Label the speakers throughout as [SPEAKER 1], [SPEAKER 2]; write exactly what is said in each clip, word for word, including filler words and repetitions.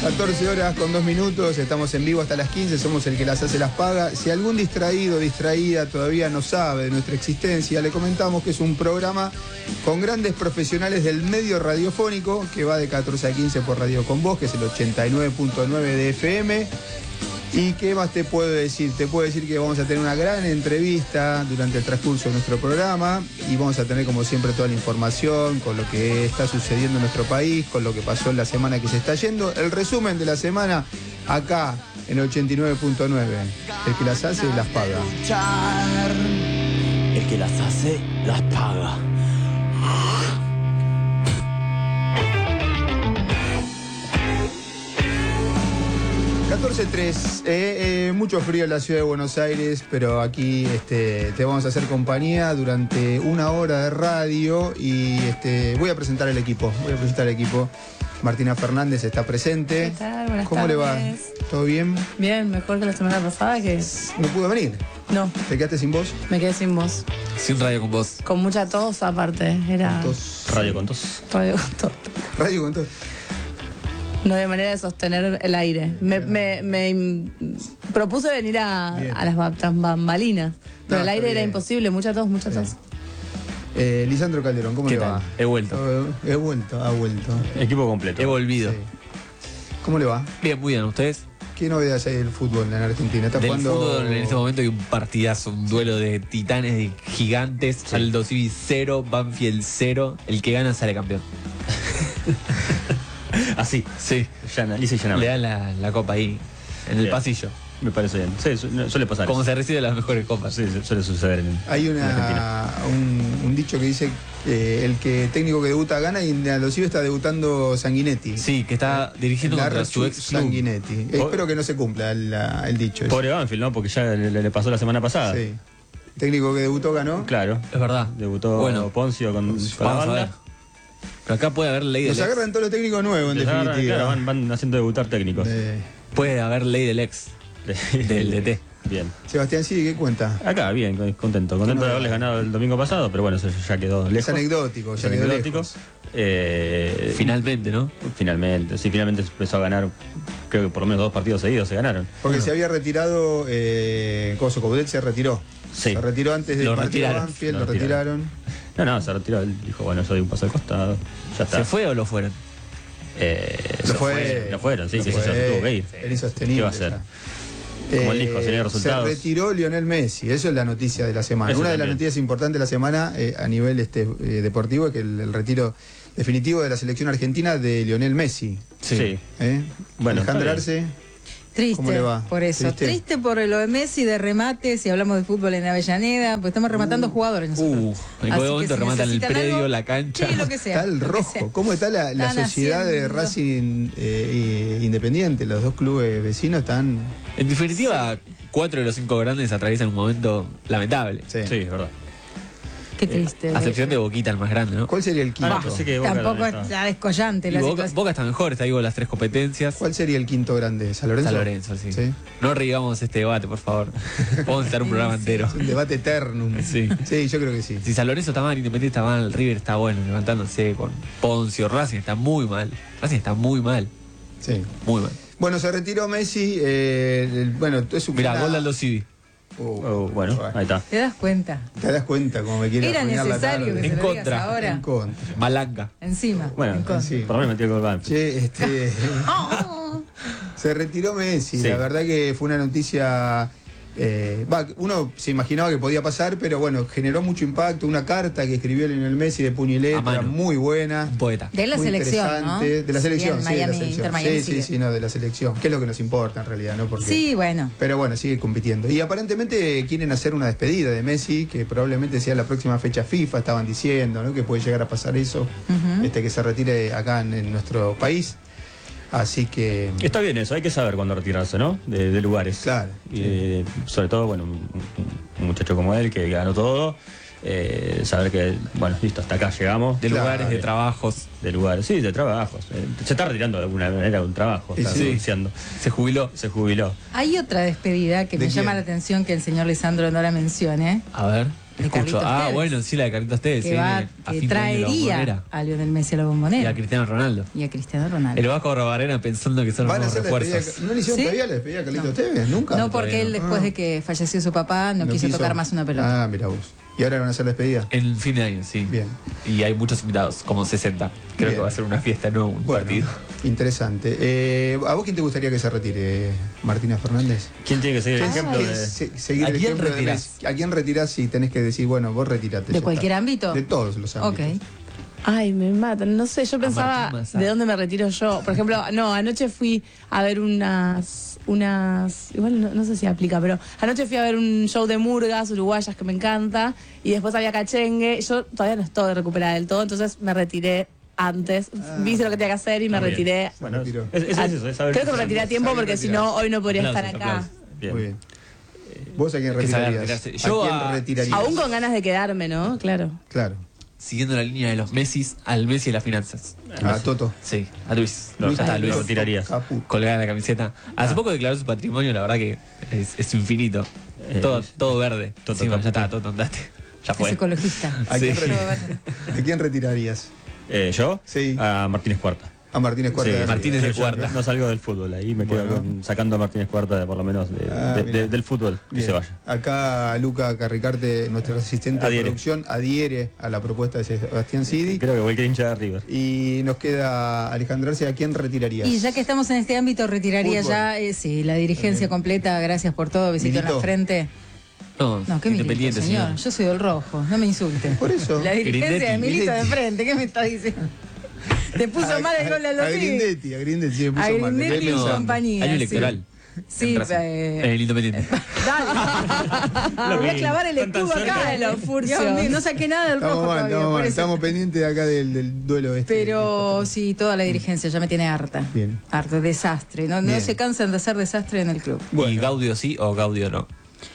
[SPEAKER 1] catorce horas con dos minutos, estamos en vivo hasta las quince, somos el que las hace las paga. Si algún distraído o distraída todavía no sabe de nuestra existencia, le comentamos que es un programa con grandes profesionales del medio radiofónico que va de catorce a quince por Radio Con Vos, que es el ochenta y nueve punto nueve de F M. ¿Y qué más te puedo decir? Te puedo decir que vamos a tener una gran entrevista durante el transcurso de nuestro programa y vamos a tener como siempre toda la información con lo que está sucediendo en nuestro país, con lo que pasó en la semana que se está yendo. El resumen de la semana acá en ochenta y nueve punto nueve. El que las hace las paga.
[SPEAKER 2] El que las hace las paga.
[SPEAKER 1] catorce tres, eh, eh, mucho frío en la ciudad de Buenos Aires, pero aquí este, te vamos a hacer compañía durante una hora de radio y este, voy a presentar el equipo, voy a presentar el equipo. Martina Fernández está presente.
[SPEAKER 3] ¿Qué tal? Buenas
[SPEAKER 1] ¿Cómo
[SPEAKER 3] tardes.
[SPEAKER 1] le va? ¿Todo bien?
[SPEAKER 3] Bien, mejor que la semana pasada que...
[SPEAKER 1] ¿No pudo venir?
[SPEAKER 3] No,
[SPEAKER 1] ¿Te quedaste sin voz?
[SPEAKER 3] me quedé sin voz.
[SPEAKER 2] Sin Radio Con Vos.
[SPEAKER 3] Con mucha tos aparte, era...
[SPEAKER 1] Tos.
[SPEAKER 4] Radio con tos.
[SPEAKER 3] Radio con tos.
[SPEAKER 1] Radio con tos.
[SPEAKER 3] No había manera de sostener el aire. Me, me, me propuse venir a,
[SPEAKER 1] Bien.
[SPEAKER 3] a las ba- tras bambalinas, pero
[SPEAKER 1] No,
[SPEAKER 3] el
[SPEAKER 1] está
[SPEAKER 3] aire era
[SPEAKER 1] bien.
[SPEAKER 3] imposible, mucha tos, mucha tos.
[SPEAKER 1] Eh, Lisandro Calderón, ¿cómo
[SPEAKER 2] ¿Qué
[SPEAKER 1] le
[SPEAKER 2] tal?
[SPEAKER 1] va?
[SPEAKER 2] He vuelto.
[SPEAKER 1] Oh, He vuelto, ha vuelto.
[SPEAKER 4] Equipo completo.
[SPEAKER 2] He volvido.
[SPEAKER 1] Sí. ¿Cómo le va?
[SPEAKER 2] Bien, muy bien. ¿Ustedes?
[SPEAKER 1] ¿Qué novedades hay del fútbol en Argentina? ¿Está
[SPEAKER 2] Del
[SPEAKER 1] jugando?
[SPEAKER 2] fútbol en este momento hay un partidazo, un duelo de titanes, de gigantes. Aldo Civi cero, Banfield cero. El que gana sale campeón.
[SPEAKER 4] Así.
[SPEAKER 2] Sí.
[SPEAKER 4] Llana, lisa y llanamente.
[SPEAKER 2] Le dan la, la copa ahí, en el
[SPEAKER 4] Bien.
[SPEAKER 2] pasillo.
[SPEAKER 4] Me parece bien. Sí, su- suele pasar.
[SPEAKER 2] Como
[SPEAKER 4] eso.
[SPEAKER 2] se recibe las mejores copas.
[SPEAKER 4] Sí, su- suele suceder en,
[SPEAKER 1] Hay
[SPEAKER 4] en Argentina.
[SPEAKER 1] una, un, un dicho que dice que el que técnico que debuta gana y en Aldo Civi está debutando Sanguinetti.
[SPEAKER 2] Sí, que está dirigiendo contra
[SPEAKER 1] Larry
[SPEAKER 2] su ex club.
[SPEAKER 1] Sanguinetti. Espero que no se cumpla el, el dicho. ese.
[SPEAKER 4] Pobre Banfield, ¿no? Porque ya le, le pasó la semana pasada.
[SPEAKER 1] Sí. Técnico que debutó ganó.
[SPEAKER 4] Claro.
[SPEAKER 2] Es verdad.
[SPEAKER 4] Debutó
[SPEAKER 2] Bueno,
[SPEAKER 4] Poncio con, con la
[SPEAKER 2] vamos a
[SPEAKER 4] banda.
[SPEAKER 2] ver. Pero acá puede haber ley del
[SPEAKER 1] Nos
[SPEAKER 2] ex.
[SPEAKER 1] agarran todos los técnicos nuevos en
[SPEAKER 4] Les agarran,
[SPEAKER 1] definitiva.
[SPEAKER 4] claro, van, van haciendo debutar técnicos.
[SPEAKER 1] Eh,
[SPEAKER 2] Puede haber ley del ex. Del D T.
[SPEAKER 4] Bien.
[SPEAKER 1] Sebastián Siri, ¿qué cuenta?
[SPEAKER 4] Acá, bien, contento. Contento de haberles ganado el domingo pasado, pero bueno, eso ya quedó
[SPEAKER 1] Es
[SPEAKER 4] lejos.
[SPEAKER 1] anecdótico,
[SPEAKER 4] Es
[SPEAKER 1] ya quedó
[SPEAKER 4] anecdótico.
[SPEAKER 1] lejos.
[SPEAKER 4] Eh,
[SPEAKER 2] Finalmente, ¿no?
[SPEAKER 4] Finalmente, sí, finalmente empezó a ganar, creo que por lo menos dos partidos seguidos se ganaron.
[SPEAKER 1] Porque se había retirado, eh, Coso Coudet se retiró.
[SPEAKER 4] Sí.
[SPEAKER 1] Se retiró antes del
[SPEAKER 2] Lo
[SPEAKER 1] partido de
[SPEAKER 2] retiraron.
[SPEAKER 1] Banfield,
[SPEAKER 4] Lo
[SPEAKER 1] lo retiraron.
[SPEAKER 4] No, no, se retiró, él dijo, bueno, yo doy un paso al costado, ya está.
[SPEAKER 2] ¿Se fue o lo fueron?
[SPEAKER 4] Eh,
[SPEAKER 1] Lo
[SPEAKER 4] se
[SPEAKER 1] fue.
[SPEAKER 4] No fueron, sí,
[SPEAKER 1] Lo
[SPEAKER 4] que
[SPEAKER 1] fue.
[SPEAKER 4] se se tuvo que ir.
[SPEAKER 1] Era insostenible.
[SPEAKER 4] ¿Qué va a hacer?
[SPEAKER 1] ya.
[SPEAKER 4] Como él dijo, sería resultados.
[SPEAKER 1] Se retiró Lionel Messi, eso es la noticia de la semana.
[SPEAKER 4] Eso
[SPEAKER 1] Una de las
[SPEAKER 4] también.
[SPEAKER 1] noticias importantes de la semana eh, a nivel este, eh, deportivo es que el, el retiro definitivo de la selección argentina de Lionel Messi.
[SPEAKER 4] Sí.
[SPEAKER 1] ¿eh?
[SPEAKER 4] Bueno,
[SPEAKER 1] Alejandra
[SPEAKER 4] está
[SPEAKER 1] Arce,
[SPEAKER 5] Triste,
[SPEAKER 1] ¿cómo le va?
[SPEAKER 5] por eso.
[SPEAKER 1] ¿Triste?
[SPEAKER 5] Triste, por lo de Messi, de remate, si hablamos de fútbol en Avellaneda, pues estamos rematando jugadores nosotros.
[SPEAKER 2] Uh, en
[SPEAKER 5] Así
[SPEAKER 2] cualquier
[SPEAKER 5] que
[SPEAKER 2] momento
[SPEAKER 5] si
[SPEAKER 2] rematan el
[SPEAKER 5] necesitan
[SPEAKER 2] predio,
[SPEAKER 5] algo,
[SPEAKER 2] la cancha.
[SPEAKER 5] Sí, lo que sea.
[SPEAKER 1] Está el
[SPEAKER 5] lo que
[SPEAKER 1] rojo.
[SPEAKER 5] sea.
[SPEAKER 1] ¿Cómo está la, la
[SPEAKER 5] Están
[SPEAKER 1] sociedad de
[SPEAKER 5] haciendo-
[SPEAKER 1] Racing eh, Independiente? Los dos clubes vecinos están...
[SPEAKER 2] En definitiva, cuatro de los cinco grandes atraviesan un momento lamentable.
[SPEAKER 1] Sí.
[SPEAKER 4] Sí, es verdad.
[SPEAKER 5] Qué triste.
[SPEAKER 2] A excepción de Boquita, el más grande, ¿no?
[SPEAKER 1] ¿Cuál sería el quinto?
[SPEAKER 4] Ah, no, pensé que Boca
[SPEAKER 5] Tampoco
[SPEAKER 4] también estaba.
[SPEAKER 5] está descollante
[SPEAKER 2] Y
[SPEAKER 5] la
[SPEAKER 2] Boca,
[SPEAKER 5] situación.
[SPEAKER 2] Boca está mejor, está ahí con las tres competencias.
[SPEAKER 1] ¿Cuál sería el quinto grande? ¿San Lorenzo?
[SPEAKER 2] San Lorenzo, sí.
[SPEAKER 1] Sí.
[SPEAKER 2] No reigamos este debate, por favor. Vamos a estar un programa entero.
[SPEAKER 1] Es un debate eternum.
[SPEAKER 2] Sí.
[SPEAKER 1] Sí, yo creo que sí.
[SPEAKER 2] Si San Lorenzo está mal, Independiente está mal, River está bueno, levantándose con Poncio, Racing está muy mal. Racing está muy mal,
[SPEAKER 1] Sí.
[SPEAKER 2] muy mal.
[SPEAKER 1] Bueno, se retiró Messi. eh, el- bueno, es un...
[SPEAKER 2] Mirá,
[SPEAKER 1] una-
[SPEAKER 2] gol de Aldo Civi.
[SPEAKER 1] Uh,
[SPEAKER 4] Oh, bueno, ahí está.
[SPEAKER 5] ¿Te das cuenta?
[SPEAKER 1] Te das cuenta cómo me quiere
[SPEAKER 5] Era
[SPEAKER 1] arruinar la
[SPEAKER 5] necesario
[SPEAKER 1] tarde.
[SPEAKER 5] que
[SPEAKER 2] En
[SPEAKER 5] se lo digas
[SPEAKER 2] contra.
[SPEAKER 5] ahora.
[SPEAKER 1] En contra.
[SPEAKER 2] Malanga.
[SPEAKER 5] Encima.
[SPEAKER 4] Bueno,
[SPEAKER 5] en contra.
[SPEAKER 1] sí.
[SPEAKER 4] por lo menos metió el gol Banfield.
[SPEAKER 1] Che, este...
[SPEAKER 5] Oh.
[SPEAKER 1] Se retiró Messi,
[SPEAKER 4] Sí.
[SPEAKER 1] la verdad que fue una noticia... eh, va, uno se imaginaba que podía pasar, pero bueno, generó mucho impacto. Una carta que escribió Lionel Messi de puño y
[SPEAKER 2] A
[SPEAKER 1] letra,
[SPEAKER 2] mano.
[SPEAKER 1] muy buena.
[SPEAKER 2] Un poeta.
[SPEAKER 5] De la
[SPEAKER 1] muy
[SPEAKER 5] selección, ¿no?
[SPEAKER 1] interesante. De la selección,
[SPEAKER 5] Bien,
[SPEAKER 1] sí, de la
[SPEAKER 5] Miami,
[SPEAKER 1] selección.
[SPEAKER 5] Inter Miami
[SPEAKER 1] sí, sí,
[SPEAKER 5] sigue.
[SPEAKER 1] sí, no, de la selección. Que es lo que nos importa en realidad, ¿no? Porque,
[SPEAKER 5] Sí, bueno.
[SPEAKER 1] Pero bueno, sigue compitiendo. Y aparentemente quieren hacer una despedida de Messi, que probablemente sea la próxima fecha FIFA, estaban diciendo, ¿no? Que puede llegar a pasar eso,
[SPEAKER 5] Ujú.
[SPEAKER 1] este que se retire acá en, en nuestro país. Así que...
[SPEAKER 4] Está bien eso, hay que saber cuándo retirarse, ¿no? De, de lugares.
[SPEAKER 1] Claro,
[SPEAKER 4] Y, eh, sobre todo, bueno, un, un muchacho como él que ganó todo, eh, saber que, bueno, listo, hasta acá llegamos.
[SPEAKER 2] De
[SPEAKER 1] Claro.
[SPEAKER 2] lugares, de trabajos.
[SPEAKER 4] De lugares, sí, de trabajos. Eh, se está retirando de alguna manera de un trabajo,
[SPEAKER 1] Y
[SPEAKER 4] está
[SPEAKER 1] sí.
[SPEAKER 4] renunciando.
[SPEAKER 2] Se jubiló.
[SPEAKER 4] Se jubiló.
[SPEAKER 5] Hay otra despedida que
[SPEAKER 1] ¿De
[SPEAKER 5] me llama
[SPEAKER 1] quién?
[SPEAKER 5] la atención que el señor Lisandro Nora mencione.
[SPEAKER 2] A ver.
[SPEAKER 5] de
[SPEAKER 2] Escucho.
[SPEAKER 5] Carlitos
[SPEAKER 2] Ah,
[SPEAKER 5] Tevez,
[SPEAKER 2] bueno, sí, la de Carlitos Tevez.
[SPEAKER 5] que,
[SPEAKER 2] se
[SPEAKER 5] va,
[SPEAKER 2] viene a
[SPEAKER 5] que
[SPEAKER 2] fin de año en la
[SPEAKER 5] traería
[SPEAKER 2] Bombonera.
[SPEAKER 5] a Lionel Messi a la
[SPEAKER 2] Y
[SPEAKER 5] Bombonera
[SPEAKER 2] a Cristiano Ronaldo.
[SPEAKER 5] y a Cristiano Ronaldo.
[SPEAKER 2] El Vasco Barbarena pensando que son los
[SPEAKER 1] ¿Van a
[SPEAKER 2] nuevos
[SPEAKER 1] hacer la despedida?
[SPEAKER 2] refuerzos.
[SPEAKER 1] ¿No le hicieron
[SPEAKER 5] ¿Sí?
[SPEAKER 1] todavía la despedida a Carlitos Tevez? ¿Nunca?
[SPEAKER 5] No, porque él
[SPEAKER 2] no.
[SPEAKER 5] después
[SPEAKER 1] Ah.
[SPEAKER 5] de que falleció su papá no, quiso, tocar más una pelota.
[SPEAKER 1] Ah, mira vos. ¿Y ahora van a hacer la despedida?
[SPEAKER 2] En fin de año, sí.
[SPEAKER 1] Bien.
[SPEAKER 2] Y hay muchos invitados, como sesenta. Creo
[SPEAKER 1] Bien.
[SPEAKER 2] que va a ser una fiesta, no un
[SPEAKER 1] Bueno,
[SPEAKER 2] partido.
[SPEAKER 1] interesante. Eh, ¿A vos quién te gustaría que se retire, Martina Fernández?
[SPEAKER 4] ¿Quién tiene que seguir el
[SPEAKER 5] Ah.
[SPEAKER 4] ejemplo
[SPEAKER 1] ¿Quién-
[SPEAKER 4] de.?
[SPEAKER 1] se- seguir
[SPEAKER 2] ¿A
[SPEAKER 1] el
[SPEAKER 2] quién
[SPEAKER 1] ejemplo de
[SPEAKER 2] retirás?
[SPEAKER 1] Messi? ¿A quién retirás si tenés que decir, bueno, vos retirate?
[SPEAKER 5] ¿De
[SPEAKER 1] ya
[SPEAKER 5] cualquier
[SPEAKER 1] está?
[SPEAKER 5] ámbito?
[SPEAKER 1] De todos los ámbitos.
[SPEAKER 5] Ok.
[SPEAKER 3] Ay, me matan. No sé, yo pensaba
[SPEAKER 2] Martín Mazza.
[SPEAKER 3] de dónde me retiro yo. Por ejemplo, no, anoche fui a ver unas. unas igual no, no sé si aplica, pero anoche fui a ver un show de murgas uruguayas que me encanta. Y después había cachengue. Yo todavía no estoy recuperada del todo, entonces me retiré antes.
[SPEAKER 1] Ah.
[SPEAKER 3] Hice lo que tenía que hacer y me
[SPEAKER 4] Bien.
[SPEAKER 3] retiré.
[SPEAKER 4] Bueno, es,
[SPEAKER 1] retiró.
[SPEAKER 4] es- es
[SPEAKER 3] Ah,
[SPEAKER 4] eso, es saber.
[SPEAKER 3] Creo que me retiré a tiempo
[SPEAKER 1] saber
[SPEAKER 3] porque si
[SPEAKER 1] retirarse.
[SPEAKER 3] no, hoy no podría estar
[SPEAKER 2] Aplausos,
[SPEAKER 3] acá.
[SPEAKER 2] aplausos.
[SPEAKER 4] Bien.
[SPEAKER 1] Muy bien. ¿Vos a quién
[SPEAKER 2] Que saber
[SPEAKER 1] retirarías?
[SPEAKER 2] retirarse. Yo
[SPEAKER 1] ¿A quién
[SPEAKER 2] a-
[SPEAKER 1] retirarías?
[SPEAKER 3] Aún con ganas de quedarme, ¿no? Claro.
[SPEAKER 1] Claro.
[SPEAKER 2] Siguiendo la línea de los Messis, al Messi de las finanzas.
[SPEAKER 1] A Toto.
[SPEAKER 2] Sí, a Luis.
[SPEAKER 4] Lo-
[SPEAKER 2] ya está,
[SPEAKER 1] Ay,
[SPEAKER 2] Luis.
[SPEAKER 4] lo retirarías.
[SPEAKER 1] Capu.
[SPEAKER 2] Colgada la camiseta. Hace poco declaró su patrimonio, la verdad que es, es infinito.
[SPEAKER 4] Eh,
[SPEAKER 2] todo, todo verde.
[SPEAKER 4] Toto,
[SPEAKER 2] Encima,
[SPEAKER 4] Toto.
[SPEAKER 2] ya está, todo andate. Ya
[SPEAKER 5] Es
[SPEAKER 2] fue.
[SPEAKER 5] ecologista.
[SPEAKER 1] ¿A quién,
[SPEAKER 2] Sí.
[SPEAKER 1] reti- ¿A quién retirarías?
[SPEAKER 4] Eh, ¿Yo?
[SPEAKER 1] Sí.
[SPEAKER 4] A Martínez Cuarta.
[SPEAKER 1] A Martínez Cuarta.
[SPEAKER 4] Sí,
[SPEAKER 1] de
[SPEAKER 2] Martínez de
[SPEAKER 4] yo- yo
[SPEAKER 2] Cuarta.
[SPEAKER 4] No salgo del fútbol, ahí me quedo
[SPEAKER 1] Bueno.
[SPEAKER 4] con- sacando a Martínez Cuarta de, por lo menos de-
[SPEAKER 1] Ah,
[SPEAKER 4] de-
[SPEAKER 1] mira.
[SPEAKER 4] de- del fútbol, que
[SPEAKER 1] Bien.
[SPEAKER 4] se vaya.
[SPEAKER 1] Acá Luca Carricarte, nuestro asistente
[SPEAKER 4] Adhiere.
[SPEAKER 1] de producción, adhiere a la propuesta de Sebastián Sidi.
[SPEAKER 4] Creo que cualquier hincha de River.
[SPEAKER 1] Y nos queda Alejandro Arce, ¿a quién retirarías?
[SPEAKER 5] Y ya que estamos en este ámbito, retiraría
[SPEAKER 1] Fútbol.
[SPEAKER 5] ya eh, sí, la dirigencia
[SPEAKER 1] Bien.
[SPEAKER 5] completa. Gracias por todo. Visito en la
[SPEAKER 1] Milito.
[SPEAKER 5] frente.
[SPEAKER 2] No,
[SPEAKER 5] No, qué milito,
[SPEAKER 2] independiente,
[SPEAKER 5] señor.
[SPEAKER 2] señor.
[SPEAKER 5] Yo soy del rojo. No me insulte.
[SPEAKER 1] Por eso.
[SPEAKER 5] La dirigencia de
[SPEAKER 2] Grindetti,
[SPEAKER 5] Milito de
[SPEAKER 1] Grindetti.
[SPEAKER 5] frente. ¿Qué me está diciendo? Te puso
[SPEAKER 1] A-
[SPEAKER 5] mal el gol de
[SPEAKER 1] a, a
[SPEAKER 5] los
[SPEAKER 1] Grindetti, a Grindetti sí me puso
[SPEAKER 5] A
[SPEAKER 1] mal.
[SPEAKER 5] Grindetti
[SPEAKER 1] Estoy
[SPEAKER 5] y
[SPEAKER 1] pensando.
[SPEAKER 5] compañía.
[SPEAKER 2] Año
[SPEAKER 5] sí.
[SPEAKER 2] electoral.
[SPEAKER 5] Sí,
[SPEAKER 2] En Racing.
[SPEAKER 5] eh,
[SPEAKER 2] En el Independiente.
[SPEAKER 5] Dale. Voy a clavar el
[SPEAKER 4] Están tan
[SPEAKER 5] escudo acá
[SPEAKER 4] cerca.
[SPEAKER 5] de los furcios. Dios mío, no saqué nada del
[SPEAKER 1] Estamos
[SPEAKER 5] rojo
[SPEAKER 1] mal,
[SPEAKER 5] todavía.
[SPEAKER 1] estamos
[SPEAKER 5] por
[SPEAKER 1] mal.
[SPEAKER 5] eso.
[SPEAKER 1] Estamos pendientes de acá del, del duelo este.
[SPEAKER 5] Pero sí, toda la dirigencia ya me tiene harta.
[SPEAKER 1] Bien.
[SPEAKER 5] Harta, desastre. No, no
[SPEAKER 1] Bien.
[SPEAKER 5] se cansan de hacer desastre en el club.
[SPEAKER 1] Bueno.
[SPEAKER 2] ¿Y Gaudio sí o Gaudio no?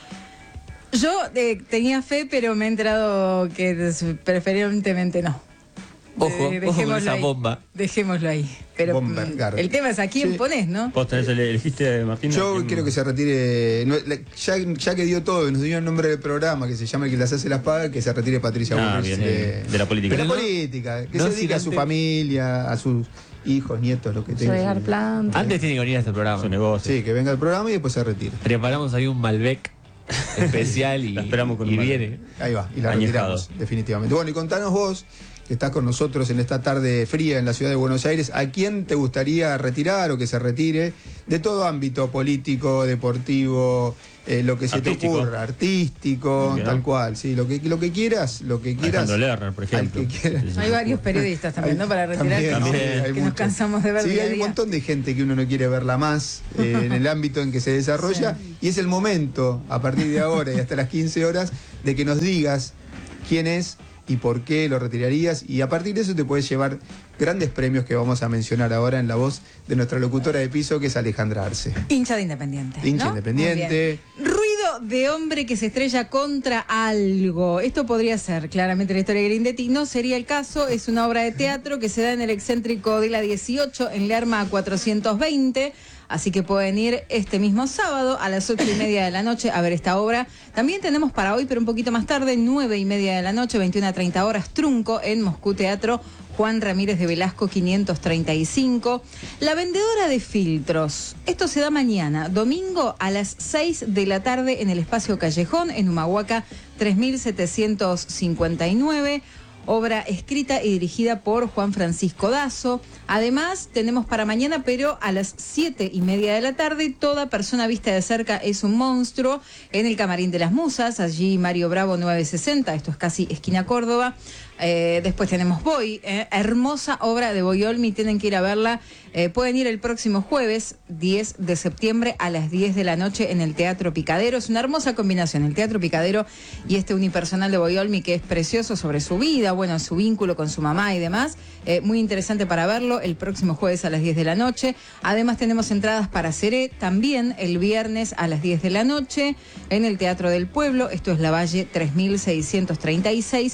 [SPEAKER 5] Yo eh, tenía fe, pero me he enterado que des- preferentemente no.
[SPEAKER 2] Ojo,
[SPEAKER 5] Eh,
[SPEAKER 2] ojo con
[SPEAKER 5] dejémoslo
[SPEAKER 2] esa
[SPEAKER 5] ahí.
[SPEAKER 2] bomba.
[SPEAKER 5] Dejémoslo ahí. Pero
[SPEAKER 1] Bomba,
[SPEAKER 5] mm,
[SPEAKER 1] claro.
[SPEAKER 5] el tema es a quién
[SPEAKER 1] Sí.
[SPEAKER 5] ponés, ¿no?
[SPEAKER 4] ¿Vos tenés el, elegiste, Martín?
[SPEAKER 1] Yo
[SPEAKER 4] ¿Quién-
[SPEAKER 1] quiero que se retire, no, la- ya, ya que dio todo y nos dio el nombre del programa, que se llama El que las hace las paga, que se retire Patricia
[SPEAKER 4] Ah,
[SPEAKER 1] Bullrich
[SPEAKER 4] bien,
[SPEAKER 1] de,
[SPEAKER 4] de la política.
[SPEAKER 1] de la
[SPEAKER 2] Pero no-
[SPEAKER 1] política, que
[SPEAKER 2] no
[SPEAKER 1] se dedique a su
[SPEAKER 2] sin antes-
[SPEAKER 1] familia, a sus hijos, nietos, lo que tenga.
[SPEAKER 3] Regar plantas.
[SPEAKER 2] Antes tiene que venir a este programa.
[SPEAKER 4] Su negocio.
[SPEAKER 1] Sí, que venga el programa y después se retire.
[SPEAKER 2] Preparamos ahí un Malbec especial y,
[SPEAKER 4] La esperamos con
[SPEAKER 2] y
[SPEAKER 4] un Malbec.
[SPEAKER 2] viene.
[SPEAKER 1] Ahí va, y la
[SPEAKER 4] Añejado.
[SPEAKER 1] retiramos, definitivamente. Bueno, y contanos vos, que estás con nosotros en esta tarde fría en la ciudad de Buenos Aires, ¿a quién te gustaría retirar o que se retire de todo ámbito político, deportivo, eh, lo que se
[SPEAKER 4] Artístico.
[SPEAKER 1] te ocurra, artístico,
[SPEAKER 4] Bien.
[SPEAKER 1] tal cual, sí, lo que, lo que quieras, lo que quieras.
[SPEAKER 4] Alejandro Lerner, por
[SPEAKER 1] al
[SPEAKER 4] ejemplo.
[SPEAKER 1] que quieras.
[SPEAKER 4] Sí, sí,
[SPEAKER 5] Hay
[SPEAKER 4] sí.
[SPEAKER 5] varios periodistas también, ¿no? Para retirar,
[SPEAKER 1] También,
[SPEAKER 5] que,
[SPEAKER 1] sí,
[SPEAKER 4] También.
[SPEAKER 1] hay
[SPEAKER 5] que nos
[SPEAKER 1] muchos.
[SPEAKER 5] cansamos de ver
[SPEAKER 1] Sí,
[SPEAKER 5] día a
[SPEAKER 1] hay un
[SPEAKER 5] día.
[SPEAKER 1] montón de gente que uno no quiere verla más eh, en el ámbito en que se desarrolla y es el momento, a partir de ahora y hasta las quince horas, de que nos digas quién es y por qué lo retirarías y a partir de eso te puedes llevar grandes premios que vamos a mencionar ahora en la voz de nuestra locutora de piso que es Alejandra Arce.
[SPEAKER 5] Hincha de Independiente.
[SPEAKER 1] Hincha
[SPEAKER 5] ¿no?
[SPEAKER 1] Independiente.
[SPEAKER 5] Muy bien. Ruido de hombre que se estrella contra algo. Esto podría ser claramente la historia de Grindetti. No sería el caso. Es una obra de teatro que se da en el excéntrico de la dieciocho en Lerma cuatrocientos veinte. Así que pueden ir este mismo sábado a las ocho y media de la noche a ver esta obra. También tenemos para hoy, pero un poquito más tarde, nueve y media de la noche, veintiuna a treinta horas, Trunco en Moscú Teatro. Juan Ramírez de Velasco quinientos treinta y cinco. La vendedora de filtros. Esto se da mañana, domingo a las seis de la tarde en el Espacio Callejón, en Humahuaca tres mil setecientos cincuenta y nueve. Obra escrita y dirigida por Juan Francisco Dazo. Además, tenemos para mañana, pero a las siete y media de la tarde, Toda persona vista de cerca es un monstruo, en el Camarín de las Musas, allí Mario Bravo nueve sesenta, esto es casi esquina Córdoba. Eh, después tenemos Boy, eh, hermosa obra de Boyolmi, tienen que ir a verla. Eh, pueden ir el próximo jueves, diez de septiembre, a las diez de la noche en el Teatro Picadero. Es una hermosa combinación, el Teatro Picadero y este unipersonal de Boyolmi, que es precioso sobre su vida, bueno, su vínculo con su mamá y demás. Eh, muy interesante para verlo el próximo jueves a las diez de la noche. Además tenemos entradas para Seré también el viernes a las diez de la noche en el Teatro del Pueblo. Esto es La Valle tres mil seiscientos treinta y seis.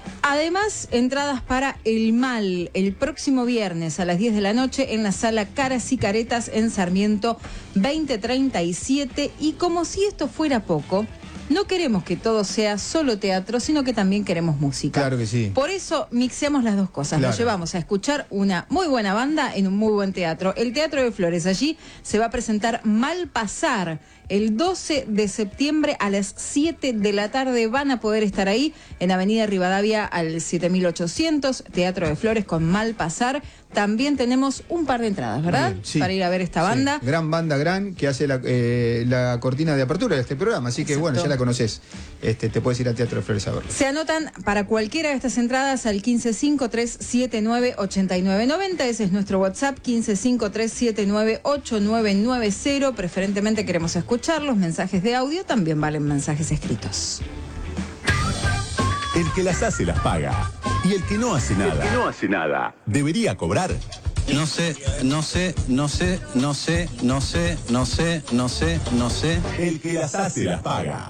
[SPEAKER 5] Además, entradas para El Mal el próximo viernes a las diez de la noche en la sala Caras y Caretas en Sarmiento veinte treinta y siete. Y como si esto fuera poco, no queremos que todo sea solo teatro, sino que también queremos música.
[SPEAKER 1] Claro que sí.
[SPEAKER 5] Por eso mixeamos las dos cosas.
[SPEAKER 1] Claro.
[SPEAKER 5] Nos llevamos a escuchar una muy buena banda en un muy buen teatro. El Teatro de Flores. Allí se va a presentar Malpasar. El doce de septiembre a las siete de la tarde van a poder estar ahí en Avenida Rivadavia al siete mil ochocientos, Teatro de Flores con Malpasar. También tenemos un par de entradas, ¿verdad?
[SPEAKER 1] Bien, sí.
[SPEAKER 5] Para ir a ver esta banda.
[SPEAKER 1] Sí. Gran banda, gran, que hace la, eh, la cortina de apertura de este programa. Así que
[SPEAKER 5] Exacto.
[SPEAKER 1] bueno, ya la conoces. Este, te puedes ir al Teatro de Flores a verlo.
[SPEAKER 5] Se anotan para cualquiera de estas entradas al quince cinco tres siete nueve ocho nueve nueve cero. Ese es nuestro WhatsApp, quince cinco tres siete nueve ocho nueve nueve cero. Preferentemente queremos escuchar los mensajes de audio, también valen mensajes escritos.
[SPEAKER 6] El que las hace las paga. Y el que no hace nada. El que no hace nada. Debería cobrar.
[SPEAKER 7] No sé, no sé, no sé, no sé, no sé, no sé, no sé, no sé.
[SPEAKER 6] El que las hace las paga.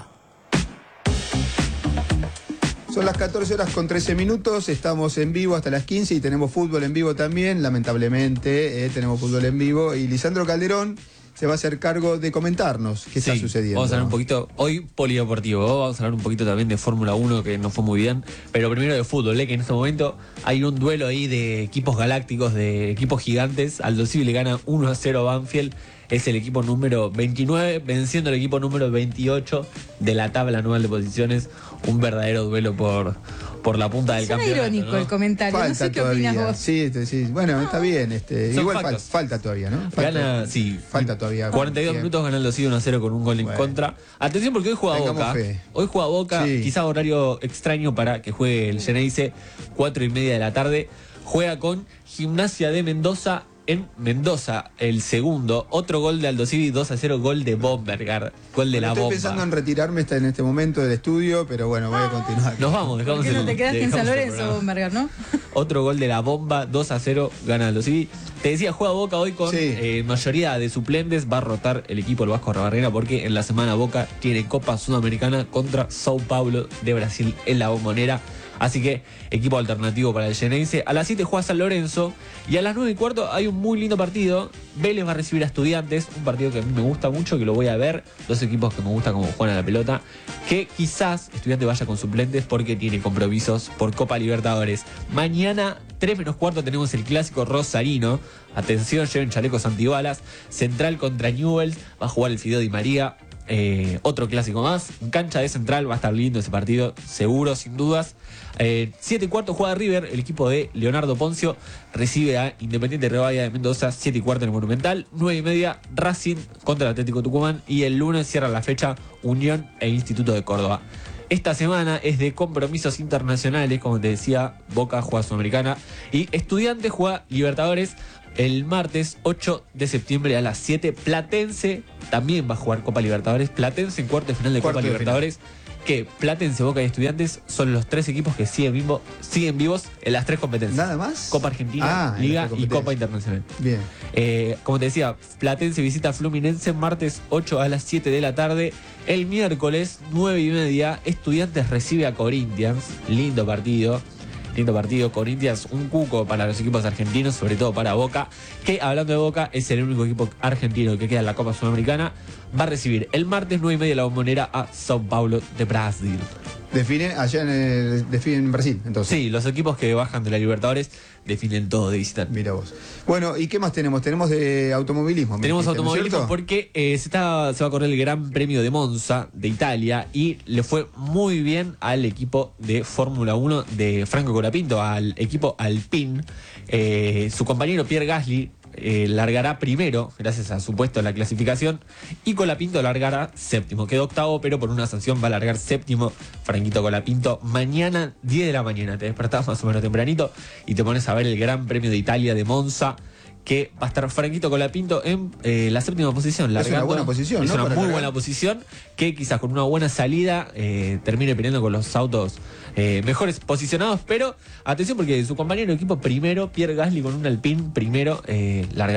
[SPEAKER 1] Son las catorce horas con trece minutos, estamos en vivo hasta las quince y tenemos fútbol en vivo también, lamentablemente, eh, tenemos fútbol en vivo y Lisandro Calderón se va a hacer cargo de comentarnos qué
[SPEAKER 2] Sí,
[SPEAKER 1] está sucediendo.
[SPEAKER 2] Vamos a hablar un poquito, hoy polideportivo, vamos a hablar un poquito también de Fórmula uno que no fue muy bien, pero primero de fútbol, ¿eh? Que en este momento hay un duelo ahí de equipos galácticos, de equipos gigantes. Aldo Civi le gana uno a cero a Banfield, es el equipo número veintinueve, venciendo el equipo número veintiocho de la tabla anual de posiciones. Un verdadero duelo por, por la punta del
[SPEAKER 5] Suena
[SPEAKER 2] campeonato,
[SPEAKER 5] irónico
[SPEAKER 2] ¿no?
[SPEAKER 5] el comentario,
[SPEAKER 1] Falta
[SPEAKER 5] no sé qué
[SPEAKER 1] todavía.
[SPEAKER 5] opinas vos.
[SPEAKER 1] Sí, este, sí. Bueno, está bien. Este,
[SPEAKER 2] Son
[SPEAKER 1] igual fal-
[SPEAKER 2] factos.
[SPEAKER 1] falta todavía, ¿no? Falta,
[SPEAKER 2] Gana, sí.
[SPEAKER 1] Falta todavía.
[SPEAKER 2] cuarenta y dos
[SPEAKER 1] Bien.
[SPEAKER 2] minutos gana Aldo Civi uno a cero con un gol en
[SPEAKER 1] Bueno.
[SPEAKER 2] contra. Atención porque hoy juega
[SPEAKER 1] Tengamos
[SPEAKER 2] Boca.
[SPEAKER 1] fe.
[SPEAKER 2] Hoy juega Boca,
[SPEAKER 1] Sí.
[SPEAKER 2] quizá horario extraño para que juegue el Geneise, cuatro y media de la tarde. Juega con Gimnasia de Mendoza en Mendoza, el segundo. Otro gol de Aldo Civi, dos a cero, gol de Bombergar. Gol de la
[SPEAKER 1] Estoy
[SPEAKER 2] bomba.
[SPEAKER 1] pensando en retirarme hasta en este momento del estudio, pero bueno, voy a continuar.
[SPEAKER 2] Nos vamos, dejamos
[SPEAKER 5] ¿Por qué no
[SPEAKER 2] el-
[SPEAKER 5] te quedaste en
[SPEAKER 2] dejamos
[SPEAKER 5] San
[SPEAKER 2] el
[SPEAKER 5] Lorenzo,
[SPEAKER 2] programa.
[SPEAKER 5] Bombergar, no?
[SPEAKER 2] Otro gol de la bomba, dos a cero, gana Aldo Civi. Te decía, juega Boca hoy con
[SPEAKER 1] Sí.
[SPEAKER 2] eh, mayoría de suplentes. Va a rotar el equipo del Vasco Rabarrena porque en la semana Boca tiene Copa Sudamericana contra Sao Paulo de Brasil en la Bombonera. Así que equipo alternativo para el Geneise. A las siete juega San Lorenzo y a las nueve y cuarto hay un muy lindo partido. Vélez va a recibir a Estudiantes, un partido que a mí me gusta mucho, que lo voy a ver. Dos equipos que me gusta como juegan a la pelota. Que quizás Estudiantes vaya con suplentes porque tiene compromisos por Copa Libertadores. Mañana, tres menos cuarto, tenemos el clásico rosarino. Atención, lleven chalecos antibalas. Central contra Newell's. Va a jugar el Fideo Di María. Eh, otro clásico más. En cancha de Central va a estar lindo ese partido, seguro, sin dudas. Eh, siete y cuarto juega River, el equipo de Leonardo Poncio recibe a Independiente Rivadavia de Mendoza, siete y cuarto en el Monumental. Nueve y media Racing contra el Atlético Tucumán y el lunes cierra la fecha Unión e Instituto de Córdoba. Esta semana es de compromisos internacionales, como te decía, Boca juega Sudamericana y Estudiantes juega Libertadores. El martes ocho de septiembre a las siete, Platense también va a jugar Copa Libertadores. Platense en cuarto de final de
[SPEAKER 1] Cuarto
[SPEAKER 2] Copa
[SPEAKER 1] de
[SPEAKER 2] Libertadores. Que Platense, Boca y Estudiantes son los tres equipos que siguen, vivo, siguen vivos en las tres competencias.
[SPEAKER 1] ¿Nada más?
[SPEAKER 2] Copa Argentina,
[SPEAKER 1] Ah, en
[SPEAKER 2] Liga
[SPEAKER 1] las tres
[SPEAKER 2] y Copa
[SPEAKER 1] competencias.
[SPEAKER 2] Internacional.
[SPEAKER 1] Bien.
[SPEAKER 2] Eh, como te decía, Platense visita a Fluminense martes ocho a las siete de la tarde. El miércoles nueve y media, Estudiantes recibe a Corinthians. Lindo partido. Lindo partido. Corinthians, un cuco para los equipos argentinos, sobre todo para Boca, que hablando de Boca, es el único equipo argentino que queda en la Copa Sudamericana. Va a recibir el martes nueve y media la Bombonera a Sao Paulo de Brasil.
[SPEAKER 1] Define allá en el, definen en Brasil, entonces.
[SPEAKER 2] Sí, los equipos que bajan de la Libertadores definen todo de visitante.
[SPEAKER 1] Mira vos. Bueno, ¿y qué más tenemos? Tenemos de automovilismo. me
[SPEAKER 2] Tenemos
[SPEAKER 1] dijiste, ¿no es
[SPEAKER 2] automovilismo
[SPEAKER 1] cierto?
[SPEAKER 2] porque eh, se, está, se va a correr el Gran Premio de Monza de Italia y le fue muy bien al equipo de Fórmula uno de Franco Colapinto, al equipo Alpine. Eh, su compañero Pierre Gasly eh, largará primero, gracias a su puesto en la clasificación, y Colapinto largará séptimo. Quedó octavo, pero por una sanción va a largar séptimo Franquito Colapinto. Mañana, diez de la mañana, te despertás más o menos tempranito y te pones a ver el Gran Premio de Italia de Monza, que va a estar Franquito Colapinto en eh, la séptima posición.
[SPEAKER 1] Es una
[SPEAKER 2] largando.
[SPEAKER 1] buena posición,
[SPEAKER 2] Es
[SPEAKER 1] ¿no?
[SPEAKER 2] una
[SPEAKER 1] Para
[SPEAKER 2] muy
[SPEAKER 1] largar.
[SPEAKER 2] buena posición que quizás con una buena salida eh, termine peleando con los autos eh, mejores posicionados. Pero atención porque su compañero de equipo primero, Pierre Gasly con un Alpine primero, eh, largará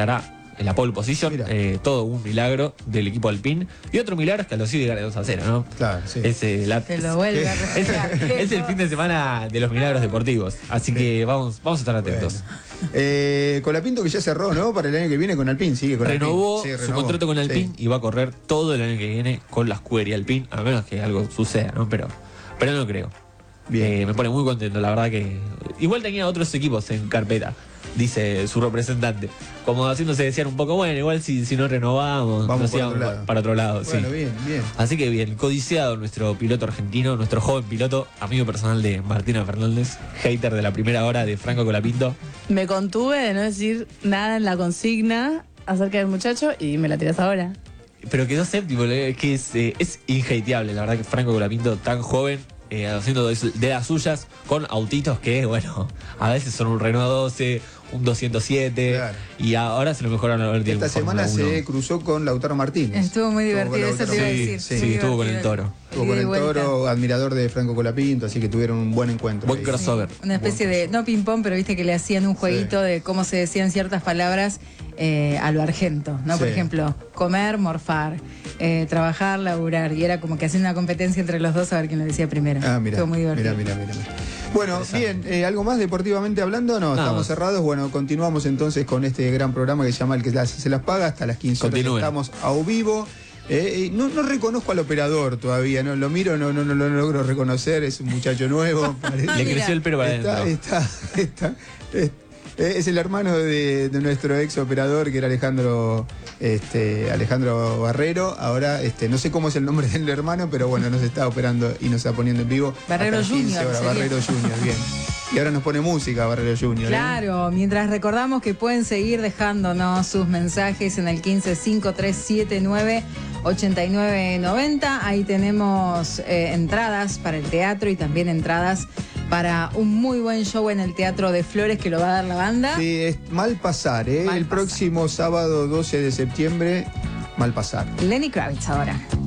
[SPEAKER 2] en la pole position. Eh, todo un milagro del equipo Alpine. Y otro milagro es que Alonso gane dos a cero, ¿no?
[SPEAKER 1] Claro, sí.
[SPEAKER 2] Es, eh, la,
[SPEAKER 5] Te lo vuelve a
[SPEAKER 2] es,
[SPEAKER 5] reflejar.
[SPEAKER 2] es el fin de semana de los milagros deportivos. Así que vamos, vamos a estar atentos.
[SPEAKER 1] Bueno. Eh, Colapinto que ya cerró, ¿no? Para el año que viene con Alpine, sigue con
[SPEAKER 2] Renovó
[SPEAKER 1] Alpine. Sí,
[SPEAKER 2] su contrato con Alpine
[SPEAKER 1] sí.
[SPEAKER 2] y va a correr todo el año que viene con la Scuderia Alpine, a menos que algo suceda, ¿no? Pero, pero no creo.
[SPEAKER 1] Bien.
[SPEAKER 2] Eh, me pone muy contento, la verdad que. Igual tenía otros equipos en carpeta, dice su representante. Como haciéndose decían un poco, bueno, igual si, si no renovamos,
[SPEAKER 1] Vamos
[SPEAKER 2] nos
[SPEAKER 1] para
[SPEAKER 2] íbamos
[SPEAKER 1] otro lado.
[SPEAKER 2] para otro lado.
[SPEAKER 1] Bueno,
[SPEAKER 2] sí.
[SPEAKER 1] bien, bien.
[SPEAKER 2] Así que bien, codiciado nuestro piloto argentino, nuestro joven piloto, amigo personal de Martina Fernández, hater de la primera hora de Franco Colapinto.
[SPEAKER 3] Me contuve de no decir nada en la consigna acerca del muchacho y me la tirás ahora.
[SPEAKER 2] Pero quedó séptimo, es que es, eh, es inhateable, la verdad que Franco Colapinto tan joven, eh, haciendo de, de las suyas con autitos que, bueno, a veces son un Renault doce, un doscientos siete,
[SPEAKER 1] Claro.
[SPEAKER 2] y ahora se lo mejoraron a ver
[SPEAKER 1] Esta semana se cruzó con Lautaro Martínez.
[SPEAKER 5] Estuvo muy
[SPEAKER 1] Estuvo con
[SPEAKER 5] divertido, eso te iba a
[SPEAKER 1] Lautaro.
[SPEAKER 5] decir.
[SPEAKER 2] Sí,
[SPEAKER 5] muy
[SPEAKER 2] sí, estuvo con el
[SPEAKER 5] divertido.
[SPEAKER 2] Toro.
[SPEAKER 1] Estuvo
[SPEAKER 5] Ida
[SPEAKER 1] con
[SPEAKER 5] y
[SPEAKER 1] el
[SPEAKER 5] vuelta.
[SPEAKER 1] Toro, admirador de Franco Colapinto, así que tuvieron un buen encuentro.
[SPEAKER 2] Buen
[SPEAKER 1] ahí.
[SPEAKER 2] crossover.
[SPEAKER 5] Una especie de, no ping-pong, pero viste que le hacían un jueguito de cómo se decían ciertas palabras eh, a lo argento, ¿no? Por
[SPEAKER 1] Sí.
[SPEAKER 5] ejemplo, comer, morfar, eh, trabajar, laburar. Y era como que hacían una competencia entre los dos a ver quién lo decía primero.
[SPEAKER 1] Ah, mira.
[SPEAKER 5] Estuvo muy divertido.
[SPEAKER 1] Mira, mira, mira. Bueno, bien, eh, ¿algo más deportivamente hablando? No,
[SPEAKER 2] Nada
[SPEAKER 1] estamos
[SPEAKER 2] más.
[SPEAKER 1] cerrados. Bueno, continuamos entonces con este gran programa que se llama El que las- se las paga hasta las quince horas.
[SPEAKER 2] Continúen.
[SPEAKER 1] Estamos a vivo. Eh, eh, no, no reconozco al operador todavía, no lo miro, no, no, no lo logro reconocer, es un muchacho nuevo. parece.
[SPEAKER 2] Le
[SPEAKER 5] mira.
[SPEAKER 2] creció el pelo para
[SPEAKER 1] Está,
[SPEAKER 2] adentro.
[SPEAKER 1] está, está, es, es el hermano de, de nuestro ex operador que era Alejandro este, Alejandro Barrero. Ahora este, no sé cómo es el nombre del hermano, pero bueno, nos está operando y nos está poniendo en vivo.
[SPEAKER 5] Barrero
[SPEAKER 1] hasta las quince
[SPEAKER 5] Junior
[SPEAKER 1] horas.
[SPEAKER 5] sería.
[SPEAKER 1] Barrero Junior, bien. Y ahora nos pone música Barrero Junior. ¿eh?
[SPEAKER 5] Claro, mientras recordamos que pueden seguir dejándonos sus mensajes en el quince cinco tres siete nueve ochenta y nueve noventa. Ahí tenemos eh, entradas para el teatro y también entradas para un muy buen show en el Teatro de Flores que lo va a dar la banda.
[SPEAKER 1] Sí, es Mal Pasar, ¿eh?
[SPEAKER 5] Mal
[SPEAKER 1] el
[SPEAKER 5] Pasar.
[SPEAKER 1] próximo sábado doce de septiembre, Mal Pasar.
[SPEAKER 5] Lenny Kravitz ahora.